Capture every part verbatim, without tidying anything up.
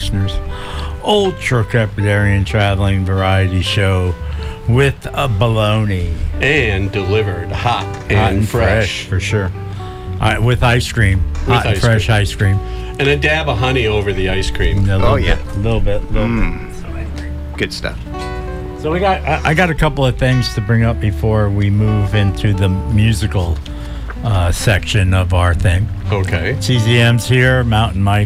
listeners. Ultra-crepidarian traveling variety show with a bologna. And delivered hot and, hot and fresh. fresh. For sure. Uh, with ice cream. With hot and ice fresh cream. ice cream. And a dab of honey over the ice cream. A Oh, bit, yeah. A little bit. A little Mm. bit. So angry. Good stuff. So we got. I, I got a couple of things to bring up before we move into the musical uh, section of our thing. Okay. C Z M's here, Mountain Mike,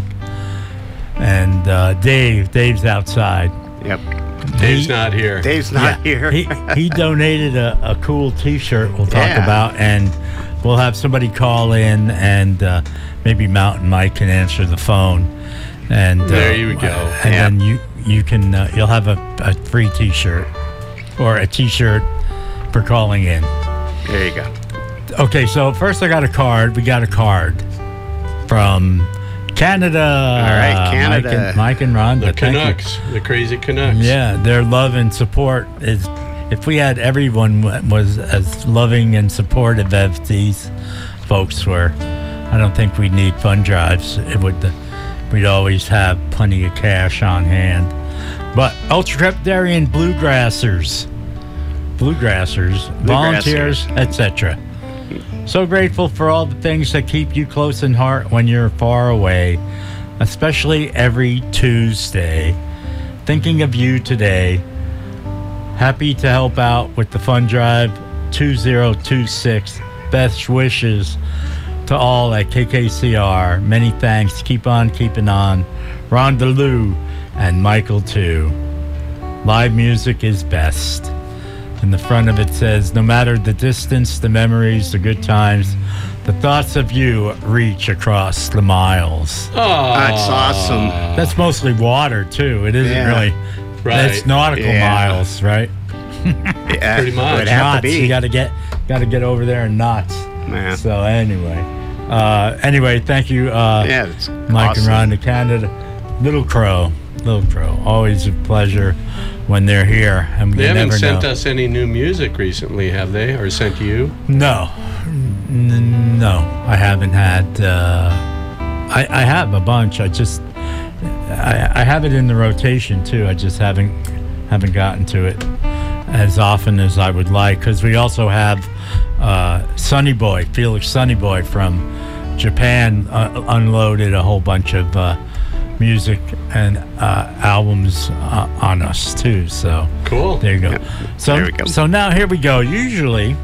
and uh, Dave. Dave's outside. Yep. Dave's He- not here. Dave's not here. He he donated a, a cool T-shirt we'll talk Yeah. about, and we'll have somebody call in, and uh, maybe Mountain Mike can answer the phone. And uh, There you go. And Yeah. then you you can uh, you'll have a, a free T-shirt or a T-shirt for calling in. There you go. Okay, so first I got a card. We got a card from Canada. All right, Canada. Mike and, Mike and Rhonda. The Thank you. Canucks. The crazy Canucks. Yeah, their love and support is. If we had everyone w- was as loving and supportive as these folks were, I don't think we'd need fund drives. It would. We'd always have plenty of cash on hand. But ultra-crepidarian bluegrassers, bluegrassers, volunteers, et cetera. So grateful for all the things that keep you close in heart when you're far away, especially every Tuesday. Thinking of you today. Happy to help out with the fund drive two zero two six. Best wishes to all at K K C R. Many thanks. Keep on keeping on. Rhonda Lou and Michael too. Live music is best. In the front of it says, no matter the distance, the memories, the good times, the thoughts of you reach across the miles. Oh, That's awesome. That's mostly water too. It isn't Yeah. really. Right. It's nautical Yeah. miles, right? Yeah, Pretty much. Would have knots. to You be. got to get got to get over there in knots. Yeah. So anyway, uh, anyway, thank you, uh, Yeah, it's Mike awesome. and Rhonda, Canada. Little Crow, Little Crow, always a pleasure when they're here, and we They haven't never sent know. us any new music recently, have they? Or sent you? No, N- no, I haven't had. Uh, I I have a bunch. I just I, I have it in the rotation too. I just haven't haven't gotten to it as often as I would like, because we also have uh, Sonny Boy, Felix Sonny Boy from Japan, uh, unloaded a whole bunch of uh, music and uh, albums uh, on us too. So Cool. there you go. So There we go. so now here we go. Usually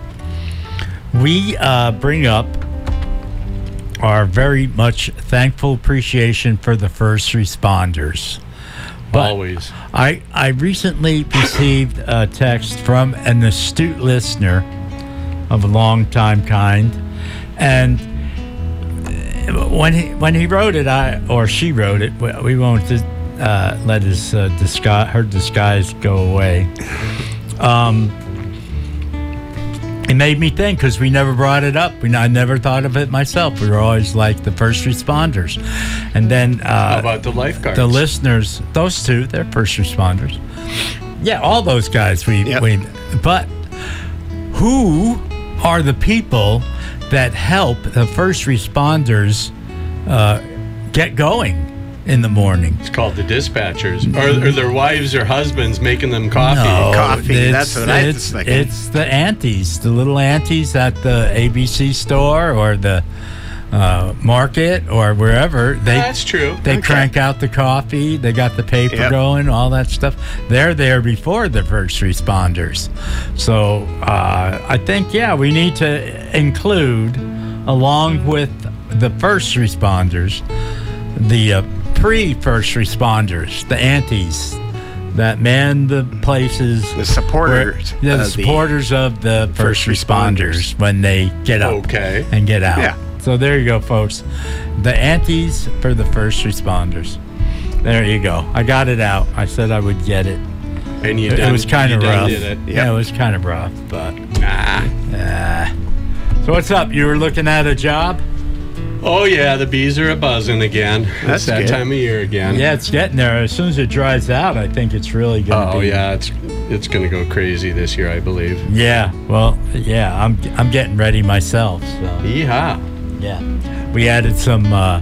we uh, bring up our very much thankful appreciation for the first responders. But Always. I, I recently received a text from an astute listener of a long time kind, and when he when he wrote it, I or she wrote it, we we won't uh, let his uh, disguise her disguise go away. Um, it made me think, because we never brought it up. We I never thought of it myself. We were always like the first responders, and then uh, How about the lifeguards? the listeners, those two, they're first responders. Yeah, all those guys. We, Yep. we, but who are the people that help the first responders uh, get going in the morning? It's called the dispatchers. Or, or their wives or husbands making them coffee. No, Coffee, it's- that's what I was it's, thinking. It's the aunties, the little aunties at the A B C store or the uh, market or wherever. They That's true. They Okay. crank out the coffee. They got the paper Yep. going, all that stuff. They're there before the first responders. So uh, I think, yeah, we need to include, along with the first responders, the uh, pre-first responders, the aunties that man the places. The supporters. where- yeah, the of the- supporters of the first, first responders, responders. when they get up Okay. and get out. Yeah. So there you go, folks. The aunties for the first responders. There you go. I got it out. I said I would get it. And you It, done, it was kind you of done rough. did it. Yeah, it was kind of rough, but Nah. uh, so what's up? You were looking at a job? Oh, yeah, the bees are a-buzzing again. That's it's that good. time of year again. Yeah, it's getting there. As soon as it dries out, I think it's really gonna Oh, be. yeah, it's it's going to go crazy this year, I believe. Yeah. Well, yeah. I'm I'm getting ready myself. So Yeehaw. yeah, we added some uh,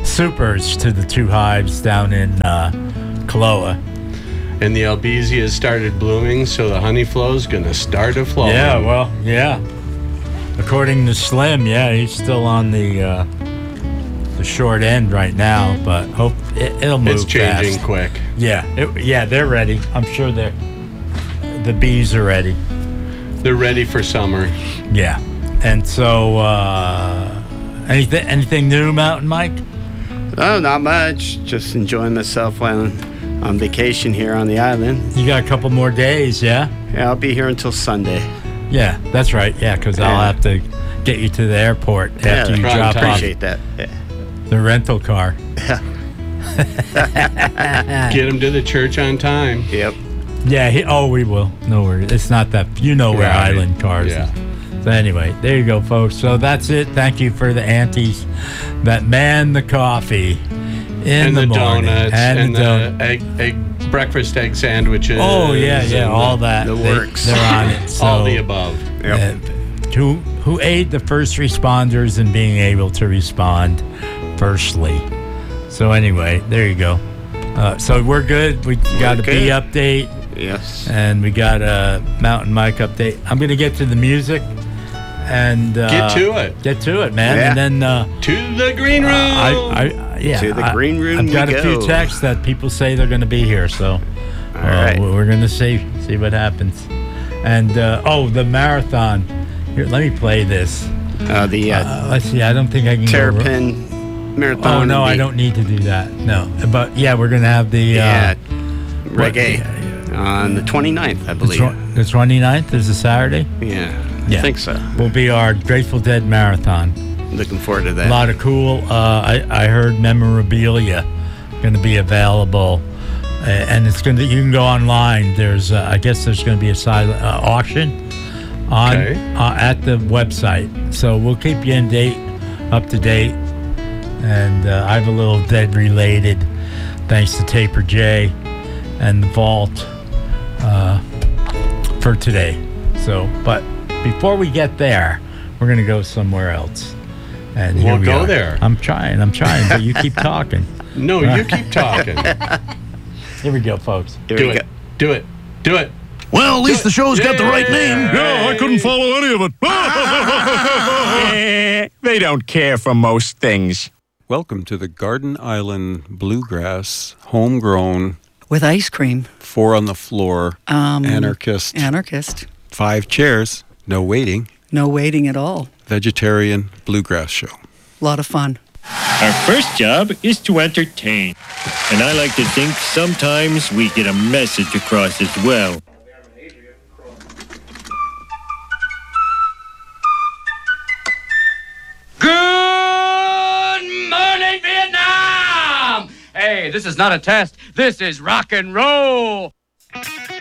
supers to the two hives down in uh, Kaloa. And the albizia has started blooming, so the honey flow's gonna start to flow. Yeah, well, yeah. According to Slim, yeah, he's still on the uh, the short end right now, but hope it, it'll move It's changing fast. quick. Yeah, it, yeah, they're ready. I'm sure they're the bees are ready. They're ready for summer. Yeah, and so uh, anything anything new, Mountain Mike? Oh, not much. Just enjoying myself while on vacation here on the island. You got a couple more days, yeah? Yeah, I'll be here until Sunday. Yeah, that's right. Yeah, because I'll Yeah. have to get you to the airport after Yeah, you prime drop time. off Appreciate that. Yeah. the rental car. Get them to the church on time. Yep. Yeah, he, oh, we will. No worries. It's not that. You know where Right. island cars Yeah. is. So anyway, there you go, folks. So that's it. Thank you for the aunties that man the coffee in And the, the, morning. donuts and, and, the, donut. the egg, egg breakfast egg sandwiches. Oh, yeah, yeah, and all the- that. the They- works. They're on it. So, all the above. Yep. uh, who, who aid the first responders in being able to respond firstly. So anyway, there you go. Uh, so we're good. We got a bee good. update. Yes. And we got a Mountain Mike update. I'm going to get to the music and uh, Get to it. Get to it, man. Yeah. And then uh, To the green room. I, I, yeah, To the I- green room I've got we a few go. texts that people say they're going to be here, so uh, right. we're going to see see what happens. And uh, oh, the marathon. Here, let me play this. Uh, the uh, Uh, let's see. I don't think I can. go- Terrapin Marathon. Oh no, will I be- don't need to do that. No, but yeah, we're going to have the Yeah. uh, Reggae what- on the twenty-ninth, I the believe. tw- the twenty-ninth is a Saturday. Yeah. Yeah. I think so. Will be our Grateful Dead marathon. Looking forward to A that. lot of cool. Uh, I I heard memorabilia going to be available, uh, and it's going to. You can go online. There's uh, I guess there's going to be a silent uh, auction on Okay. uh, at the website. So we'll keep you in date, up to date, and uh, I have a little Dead related, thanks to Taper J and the Vault uh, for today. So, but before we get there, we're going to go somewhere else. And here We'll we go are. there. I'm trying, I'm trying, but you keep talking. No, you keep talking. Here we go, folks. Here Do we it. go. Do it. Do it. Well, at least the show's got the right name. Yeah, I couldn't follow any of it. Eh, they don't care for most things. Welcome to the Garden Island Bluegrass, homegrown, With ice cream. four on the floor, Um, anarchist, Anarchist. five chairs, no waiting, No waiting at all. vegetarian bluegrass show. A lot of fun. Our first job is to entertain. And I like to think sometimes we get a message across as well. Good morning, Vietnam! Hey, this is not a test. This is rock and roll.